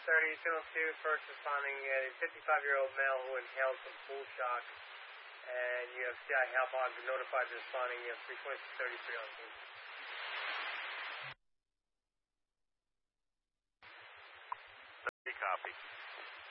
30-202, first responding a 55-year-old male who inhaled some pool shock, and you have CI Halbog notified responding. You have 32633 on scene. Copy.